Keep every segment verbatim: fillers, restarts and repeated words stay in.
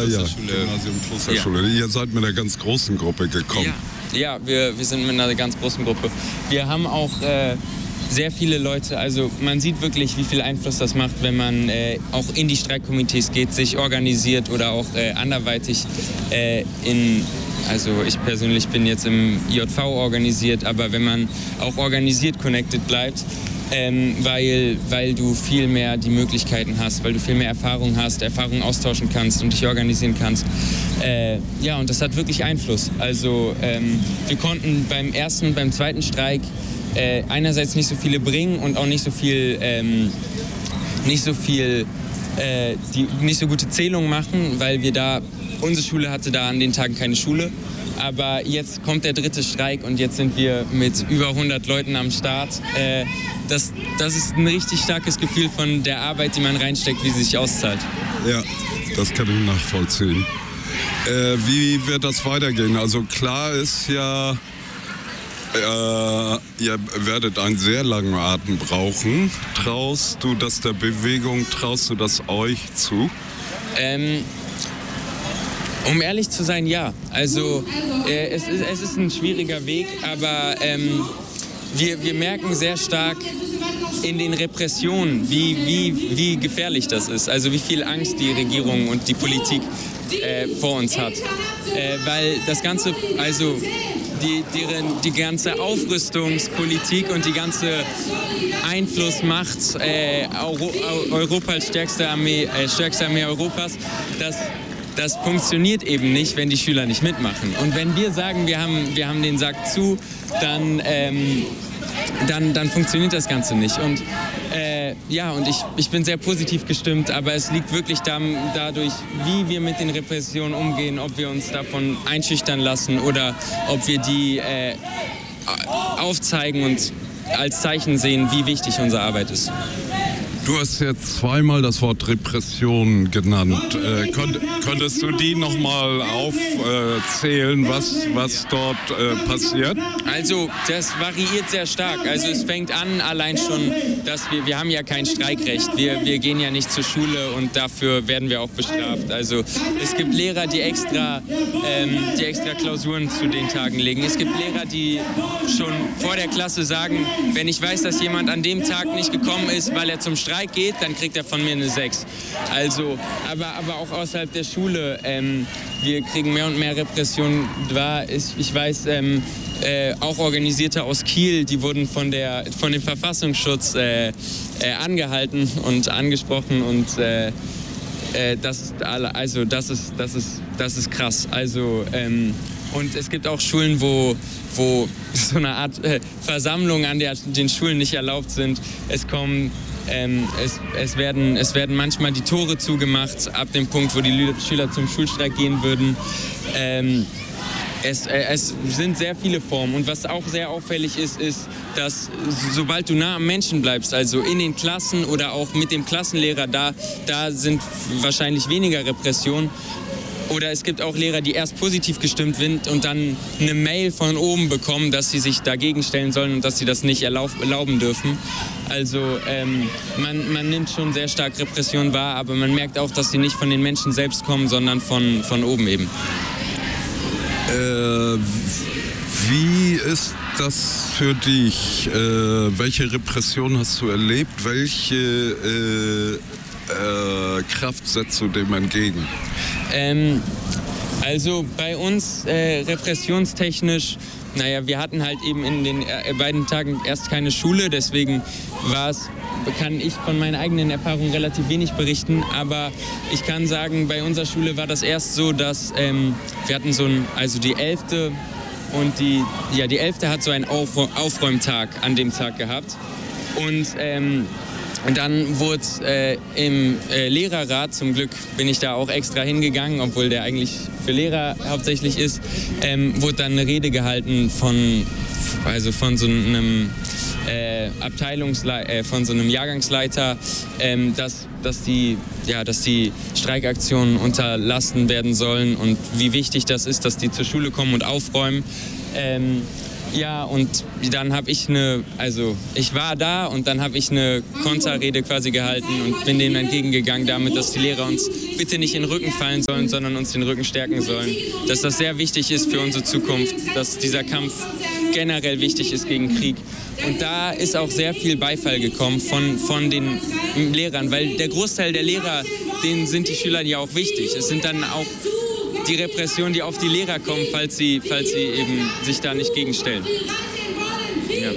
ja, Klosterschule. Gymnasium Klosterschule. Ja. Ihr seid mit einer ganz großen Gruppe gekommen. Ja, ja wir, wir sind mit einer ganz großen Gruppe. Wir haben auch äh, sehr viele Leute, also man sieht wirklich, wie viel Einfluss das macht, wenn man äh, auch in die Streikkomitees geht, sich organisiert oder auch äh, anderweitig äh, in... Also ich persönlich bin jetzt im I J V organisiert, aber wenn man auch organisiert connected bleibt, ähm, weil, weil du viel mehr die Möglichkeiten hast, weil du viel mehr Erfahrung hast, Erfahrung austauschen kannst und dich organisieren kannst. Äh, ja, und das hat wirklich Einfluss. Also ähm, wir konnten beim ersten, beim zweiten Streik äh, einerseits nicht so viele bringen und auch nicht so viel, ähm, nicht so viel, äh, die nicht so gute Zählung machen, weil wir da Unsere Schule hatte da an den Tagen keine Schule, aber jetzt kommt der dritte Streik und jetzt sind wir mit über hundert Leuten am Start. Äh, das, das ist ein richtig starkes Gefühl von der Arbeit, die man reinsteckt, wie sie sich auszahlt. Ja, das kann ich nachvollziehen. Äh, wie wird das weitergehen? Also klar ist ja, äh, ihr werdet einen sehr langen Atem brauchen. Traust du das der Bewegung, traust du das euch zu? Ähm, Um ehrlich zu sein, ja. Also äh, es, ist, es ist ein schwieriger Weg, aber ähm, wir, wir merken sehr stark in den Repressionen, wie, wie, wie gefährlich das ist. Also wie viel Angst die Regierung und die Politik äh, vor uns hat. Äh, weil das Ganze, also die, deren, die ganze Aufrüstungspolitik und die ganze Einflussmacht äh, Euro, Europa als stärkste Armee, äh, stärkste Armee Europas, das Das funktioniert eben nicht, wenn die Schüler nicht mitmachen. Und wenn wir sagen, wir haben, wir haben den Sack zu, dann, ähm, dann, dann funktioniert das Ganze nicht. Und äh, ja, und ich, ich bin sehr positiv gestimmt, aber es liegt wirklich da, dadurch, wie wir mit den Repressionen umgehen, ob wir uns davon einschüchtern lassen oder ob wir die äh, aufzeigen und als Zeichen sehen, wie wichtig unsere Arbeit ist. Du hast jetzt zweimal das Wort Repression genannt. Äh, konnt, konntest du die nochmal aufzählen, äh, was, was dort äh, passiert? Also das variiert sehr stark. Also es fängt an allein schon, dass wir, wir haben ja kein Streikrecht. Wir, wir gehen ja nicht zur Schule und dafür werden wir auch bestraft. Also es gibt Lehrer, die extra, ähm, die extra Klausuren zu den Tagen legen. Es gibt Lehrer, die schon vor der Klasse sagen, wenn ich weiß, dass jemand an dem Tag nicht gekommen ist, weil er zum Streik geht, dann kriegt er von mir eine sechs. Also, aber, aber auch außerhalb der Schule, ähm, wir kriegen mehr und mehr Repressionen wahr. Ich, ich weiß, ähm, äh, auch Organisierte aus Kiel, die wurden von, der, von dem Verfassungsschutz äh, äh, angehalten und angesprochen und äh, äh, das ist alle, also das ist, das ist, das ist krass. Also ähm, und es gibt auch Schulen, wo, wo so eine Art äh, Versammlung an der, den Schulen nicht erlaubt sind. Es kommen Ähm, es, es, werden, es werden manchmal die Tore zugemacht, ab dem Punkt, wo die Schüler zum Schulstreik gehen würden. Ähm, es, äh, es sind sehr viele Formen. Und was auch sehr auffällig ist, ist, dass sobald du nah am Menschen bleibst, also in den Klassen oder auch mit dem Klassenlehrer, da, da sind wahrscheinlich weniger Repressionen. Oder es gibt auch Lehrer, die erst positiv gestimmt sind und dann eine Mail von oben bekommen, dass sie sich dagegen stellen sollen und dass sie das nicht erlaub- erlauben dürfen. Also ähm, man, man nimmt schon sehr stark Repression wahr, aber man merkt auch, dass sie nicht von den Menschen selbst kommen, sondern von, von oben eben. Äh, wie ist das für dich? Äh, welche Repression hast du erlebt? Welche äh, äh, Kraft setzt du dem entgegen? Ähm, also bei uns äh, repressionstechnisch, naja, wir hatten halt eben in den äh, beiden Tagen erst keine Schule, deswegen war es, kann ich von meinen eigenen Erfahrungen relativ wenig berichten, aber ich kann sagen, bei unserer Schule war das erst so, dass ähm, wir hatten so ein, also die elfte und die, ja, die elfte hat so einen Auf- Aufräumtag an dem Tag gehabt und ähm, Und dann wurde äh, im äh, Lehrerrat, zum Glück bin ich da auch extra hingegangen, obwohl der eigentlich für Lehrer hauptsächlich ist, ähm, wurde dann eine Rede gehalten von, also von so einem äh, Abteilungsleiter, äh, von so einem Jahrgangsleiter, ähm, dass, dass, die, ja, dass die Streikaktionen unterlassen werden sollen und wie wichtig das ist, dass die zur Schule kommen und aufräumen. Ähm, Ja, und dann habe ich eine, also ich war da und dann habe ich eine Konterrede quasi gehalten und bin denen entgegengegangen damit, dass die Lehrer uns bitte nicht in den Rücken fallen sollen, sondern uns den Rücken stärken sollen. Dass das sehr wichtig ist für unsere Zukunft, dass dieser Kampf generell wichtig ist gegen Krieg. Und da ist auch sehr viel Beifall gekommen von, von den Lehrern, weil der Großteil der Lehrer, denen sind die Schüler ja auch wichtig. Es sind dann auch die Repressionen, die auf die Lehrer kommen, falls sie, falls sie eben sich da nicht gegenstellen. Ja.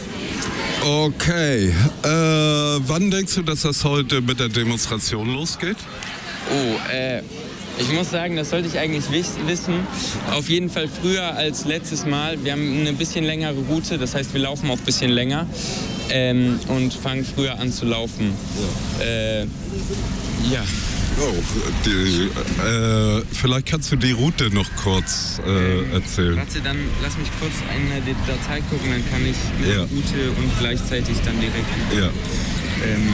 Okay, äh, wann denkst du, dass das heute mit der Demonstration losgeht? Oh, äh, ich muss sagen, das sollte ich eigentlich wissen. Auf jeden Fall früher als letztes Mal. Wir haben eine bisschen längere Route, das heißt, wir laufen auch ein bisschen länger ähm, und fangen früher an zu laufen. Ja. Äh, ja. Oh, die, äh, vielleicht kannst du die Route noch kurz äh, erzählen. Warte, dann lass mich kurz eine Datei gucken, dann kann ich eine ja. Route und gleichzeitig dann direkt... Ja. Ähm,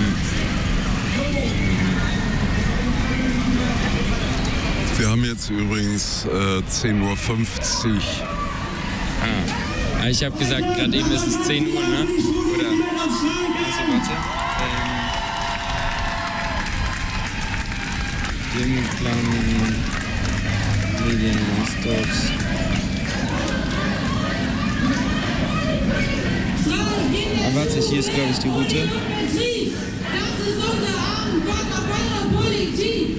Wir haben jetzt übrigens äh, zehn Uhr fünfzig. Ah, ich habe gesagt, gerade eben ist es zehn Uhr, ne? Oder? Also, warte. Ähm, Dienstplan, Medien, Stops. Ah, warte, hier ist, glaube ich, die Route. Das ist unser Abend, Gott auf eure Politik.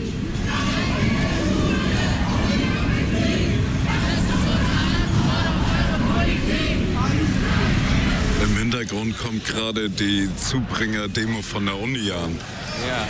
Im Hintergrund kommt gerade die Zubringer-Demo von der Uni an. Ja.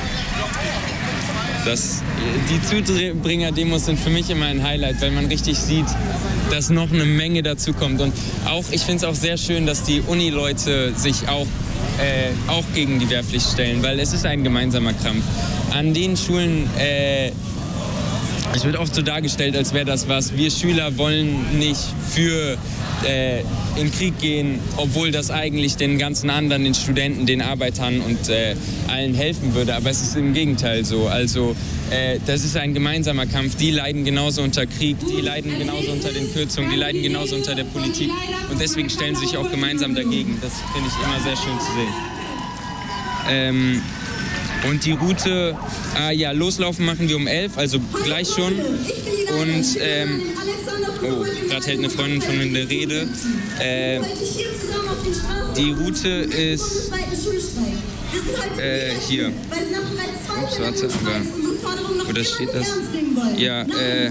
Das, die Zubringer-Demos sind für mich immer ein Highlight, weil man richtig sieht, dass noch eine Menge dazu kommt. Und auch, ich finde es auch sehr schön, dass die Uni-Leute sich auch, äh, auch gegen die Wehrpflicht stellen, weil es ist ein gemeinsamer Kampf. An den Schulen, äh, es wird oft so dargestellt, als wäre das was, wir Schüler wollen nicht für äh, in Krieg gehen, obwohl das eigentlich den ganzen anderen, den Studenten, den Arbeitern und äh, allen helfen würde. Aber es ist im Gegenteil so. Also äh, das ist ein gemeinsamer Kampf. Die leiden genauso unter Krieg, die leiden genauso unter den Kürzungen, die leiden genauso unter der Politik. Und deswegen stellen sie sich auch gemeinsam dagegen. Das finde ich immer sehr schön zu sehen. Ähm, Und die Route, ah ja, loslaufen machen wir um elf, also gleich schon. Und, ähm, oh, gerade hält eine Freundin von mir eine Rede. Äh, die Route ist, äh, hier. Ups, warte, aber, oder steht das? Ja, äh,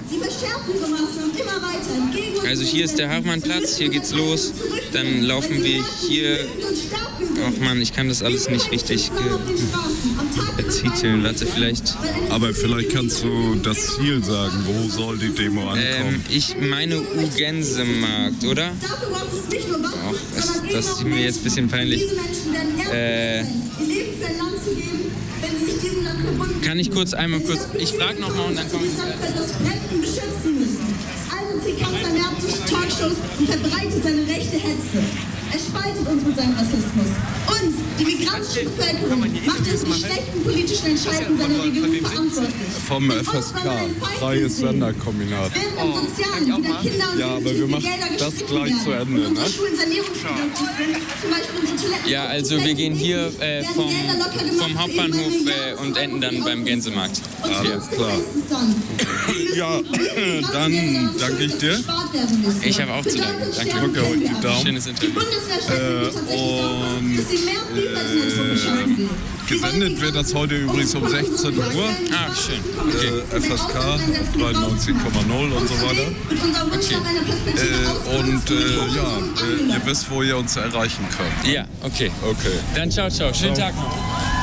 also hier ist der Hartmannplatz, hier geht's los. Dann laufen wir hier, ach man, ich kann das alles nicht richtig betiteln, warte, vielleicht. Aber vielleicht kannst du das Ziel sagen, wo soll die Demo ankommen? Ähm, ich meine U-Gänsemarkt, oder? Ach, das, das ist mir jetzt ein bisschen peinlich. Äh, kann ich kurz einmal kurz, ich frage nochmal und dann komme ich. Sie kann seine Talkshows und verbreitet seine rechte Hetze. Er spaltet uns mit seinem Rassismus. Uns, die migrantische Bevölkerung, macht es für schlechten politischen Entscheidungen seiner Regierung verantwortlich. Vom F S K, Freies Senderkombinat. Ja, aber wir machen das gleich zu Ende, ne? Ja, also wir gehen hier äh, vom, vom Hauptbahnhof äh, und enden dann beim Gänsemarkt. Alles klar. Ja, dann danke ich dir. Ich habe auch zu danken. Danke. Drücke euch die Daumen. Schönes Interview. Äh, und äh, gesendet wird das heute übrigens um sechzehn Uhr. Ah, schön. Okay. Äh, F S K dreiundneunzig Komma null und so weiter. Okay. Äh, und äh, ja, äh, ihr wisst, wo ihr uns erreichen könnt. Ja, okay. Okay. Dann ciao, ciao. Schönen Tag noch.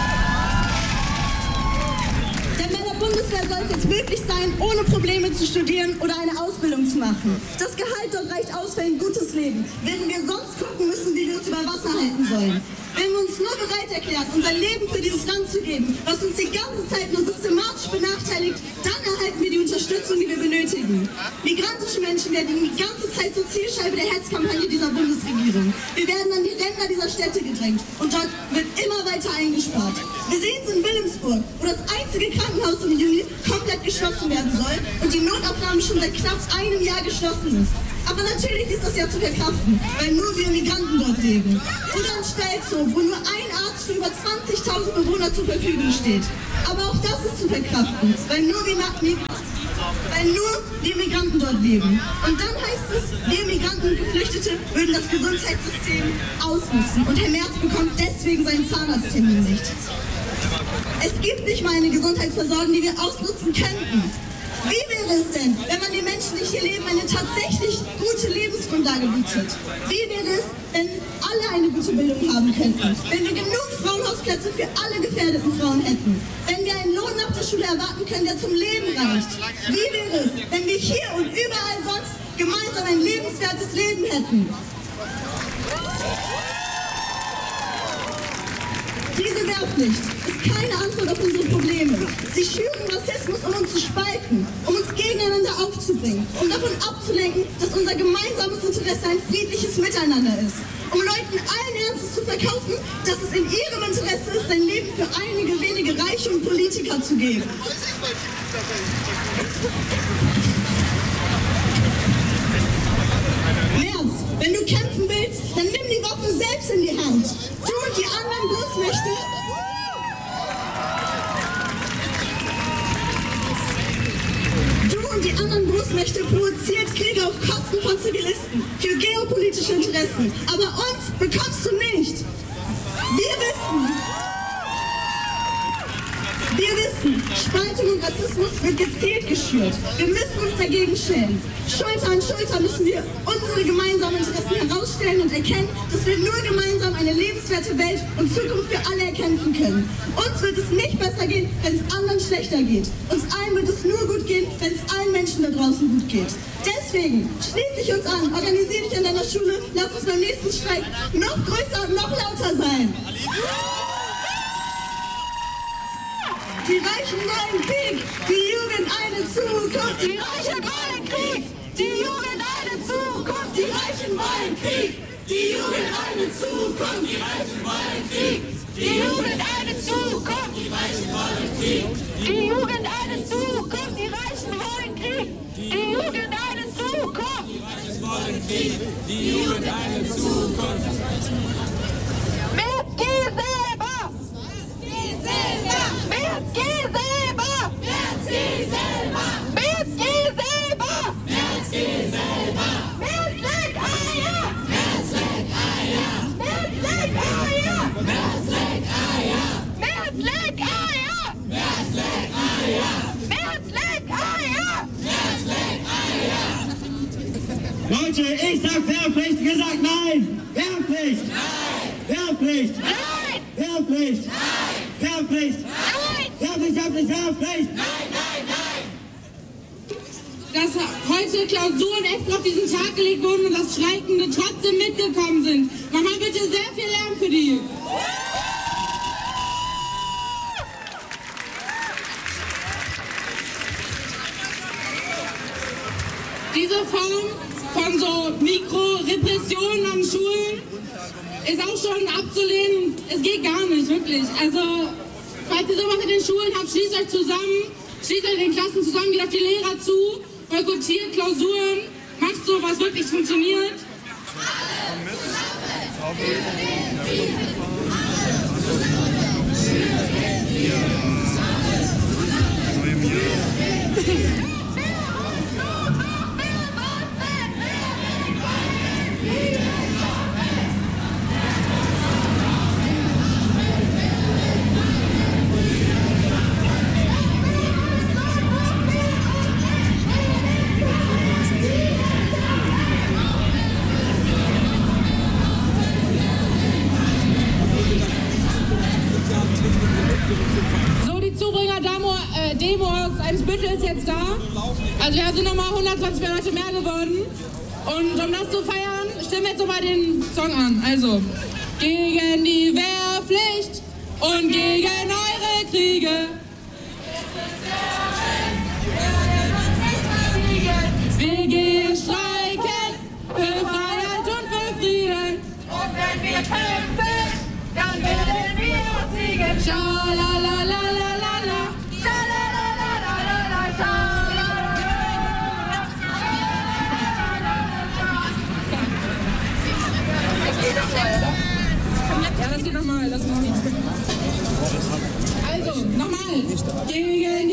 Bundeswehr soll es jetzt möglich sein, ohne Probleme zu studieren oder eine Ausbildung zu machen. Das Gehalt dort reicht aus für ein gutes Leben, während wir sonst gucken müssen, wie wir uns über Wasser halten sollen. Wenn wir uns nur bereit erklären, unser Leben für dieses Land zu geben, was uns die ganze Zeit nur systematisch benachteiligt, dann erhalten wir die Unterstützung, die wir benötigen. Migrantische Menschen werden die ganze Zeit zur Zielscheibe der Hetzkampagne dieser Bundesregierung. Wir werden an die Ränder dieser Städte gedrängt und dort wird immer weiter eingespart. Wir sehen es in Wilhelmsburg, wo das einzige Krankenhaus im Juni komplett geschlossen werden soll und die Notaufnahme schon seit knapp einem Jahr geschlossen ist. Aber natürlich ist das ja zu verkraften, weil nur wir Migranten dort leben. Oder in Stelzow, wo nur ein Arzt für über zwanzigtausend Bewohner zur Verfügung steht. Aber auch das ist zu verkraften, weil nur wir, weil nur wir Migranten dort leben. Und dann heißt es, wir Migranten und Geflüchtete würden das Gesundheitssystem ausnutzen. Und Herr Merz bekommt deswegen seinen Zahnarzttermin nicht. Es gibt nicht mal eine Gesundheitsversorgung, die wir ausnutzen könnten. Wie wäre es denn, wenn man den Menschen, die hier leben, eine tatsächlich gute Lebensgrundlage bietet? Wie wäre es, wenn alle eine gute Bildung haben könnten? Wenn wir genug Frauenhausplätze für alle gefährdeten Frauen hätten? Wenn wir einen Lohn nach der Schule erwarten können, der zum Leben reicht? Wie wäre es, wenn wir hier und überall sonst gemeinsam ein lebenswertes Leben hätten? Diese Wehrpflicht ist keine Antwort auf unsere Probleme. Sie schüren Rassismus, um uns zu spalten, um uns gegeneinander aufzubringen, um davon abzulenken, dass unser gemeinsames Interesse ein friedliches Miteinander ist. Um Leuten allen Ernstes zu verkaufen, dass es in ihrem Interesse ist, sein Leben für einige wenige Reiche und Politiker zu geben. Merz, wenn du kämpfen willst, dann nimm die Waffen selbst in die Hand. Du und die anderen Großmächte. Du und die anderen Großmächte provoziert Kriege auf Kosten von Zivilisten für geopolitische Interessen. Aber uns bekommst du nicht. Wir wissen, wir wissen, Spaltung und Rassismus wird gezielt geschürt. Wir müssen uns dagegen stellen. Schulter an Schulter müssen wir unsere gemeinsamen Interessen herausstellen und erkennen, dass wir nur gemeinsam eine lebenswerte Welt und Zukunft für alle erkämpfen können. Uns wird es nicht besser gehen, wenn es anderen schlechter geht. Uns allen wird es nur gut gehen, wenn es allen Menschen da draußen gut geht. Deswegen schließ dich uns an, organisier dich an deiner Schule, lass uns beim nächsten Streik noch größer und noch lauter sein. Die Reichen wollen Krieg, die Jugend eine Zukunft. Die Reichen wollen Krieg, die Jugend eine Zukunft. Die Reichen wollen Krieg, die Jugend eine Zukunft. Die Reichen wollen Krieg, die Jugend eine Zukunft. Die Reichen wollen Krieg, die Jugend eine Zukunft. Die Reichen wollen Krieg, die Jugend eine Zukunft. Die Reichen wollen Krieg, die Jugend eine Zukunft. Merz, geh selber! Geh selber! Merz, geh selber! Merz, geh selber! Merz, geh selber! Merz, geh selber! Merz, leg Eier! Merz, leg Eier! Merz, leg Eier! Merz, leg Eier! Merz, leg Eier! Merz, leg Eier! Merz, leg Eier! Merz, leg Eier! Leute, ich sag Wehrpflicht, ihr sagt nein! Wehrpflicht! Nein! Wehrpflicht! Nein! Wehrpflicht! Nein! Wehrpflicht! Nein! Wehrpflicht, Wehrpflicht, Wehrpflicht! Nein, nein, nein! Dass heute Klausuren extra auf diesen Tag gelegt wurden und dass Streikende trotzdem mitgekommen sind. Mach mal bitte sehr viel Lärm für die. Diese Form von so Mikro-Repressionen an Schulen ist auch schon abzulehnen. Es geht gar nicht, wirklich. Also, falls ihr sowas in den Schulen habt, schließt euch zusammen, schließt euch in den Klassen zusammen, geht auf die Lehrer zu, boykottiert Klausuren, macht so, was wirklich funktioniert. So, die Zubringer-Demo äh, Demo aus Eimsbüttel ist jetzt da. Also wir sind nochmal hundertzwanzig Leute mehr geworden. Und um das zu feiern, stimmen wir jetzt nochmal den Song an. Also, gegen die Wehrpflicht und gegen eure Kriege.